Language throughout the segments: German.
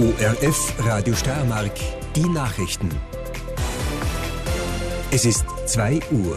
ORF Radio Steiermark, die Nachrichten. Es ist 2 Uhr.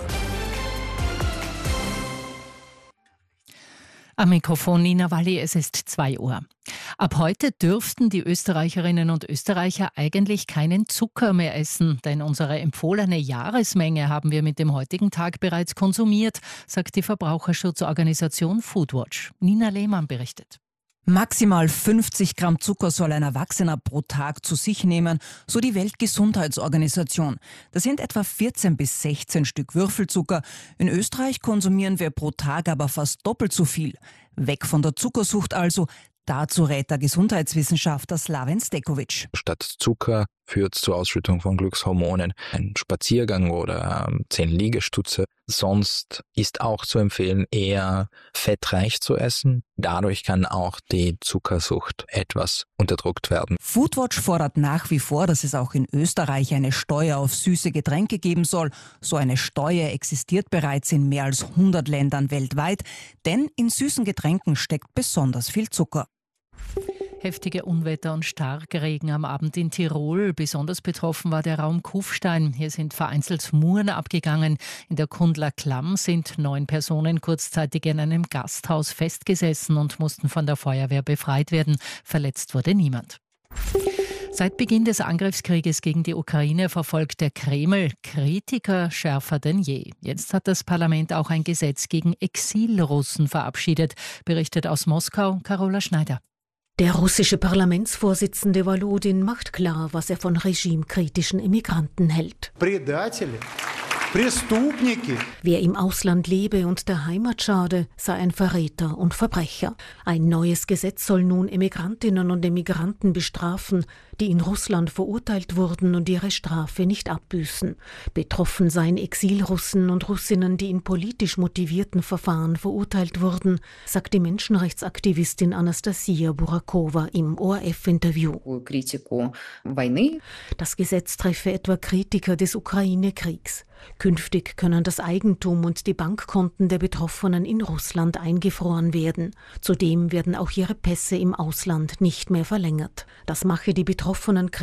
Am Mikrofon Nina Walli, es ist 2 Uhr. Ab heute dürften die Österreicherinnen und Österreicher eigentlich keinen Zucker mehr essen, denn unsere empfohlene Jahresmenge haben wir mit dem heutigen Tag bereits konsumiert, sagt die Verbraucherschutzorganisation Foodwatch. Nina Lehmann berichtet. Maximal 50 Gramm Zucker soll ein Erwachsener pro Tag zu sich nehmen, so die Weltgesundheitsorganisation. Das sind etwa 14 bis 16 Stück Würfelzucker. In Österreich konsumieren wir pro Tag aber fast doppelt so viel. Weg von der Zuckersucht also. Dazu rät der Gesundheitswissenschaftler Slaven Stekovic. Statt Zucker führt zur Ausschüttung von Glückshormonen ein Spaziergang oder 10 Liegestütze. Sonst ist auch zu empfehlen, eher fettreich zu essen. Dadurch kann auch die Zuckersucht etwas unterdrückt werden. Foodwatch fordert nach wie vor, dass es auch in Österreich eine Steuer auf süße Getränke geben soll. So eine Steuer existiert bereits in mehr als 100 Ländern weltweit, denn in süßen Getränken steckt besonders viel Zucker. Heftige Unwetter und Starkregen am Abend in Tirol. Besonders betroffen war der Raum Kufstein. Hier sind vereinzelt Muren abgegangen. In der Kundler Klamm sind 9 Personen kurzzeitig in einem Gasthaus festgesessen und mussten von der Feuerwehr befreit werden. Verletzt wurde niemand. Seit Beginn des Angriffskrieges gegen die Ukraine verfolgt der Kreml Kritiker schärfer denn je. Jetzt hat das Parlament auch ein Gesetz gegen Exilrussen verabschiedet, berichtet aus Moskau Carola Schneider. Der russische Parlamentsvorsitzende Volodin macht klar, was er von regimekritischen Immigranten hält. Wer im Ausland lebe und der Heimat schade, sei ein Verräter und Verbrecher. Ein neues Gesetz soll nun Immigrantinnen und Immigranten bestrafen, die in Russland verurteilt wurden und ihre Strafe nicht abbüßen. Betroffen seien Exilrussen und Russinnen, die in politisch motivierten Verfahren verurteilt wurden, sagt die Menschenrechtsaktivistin Anastasia Burakova im ORF-Interview. Das Gesetz treffe etwa Kritiker des Ukraine-Kriegs. Künftig können das Eigentum und die Bankkonten der Betroffenen in Russland eingefroren werden. Zudem werden auch ihre Pässe im Ausland nicht mehr verlängert. Das mache die betroffenen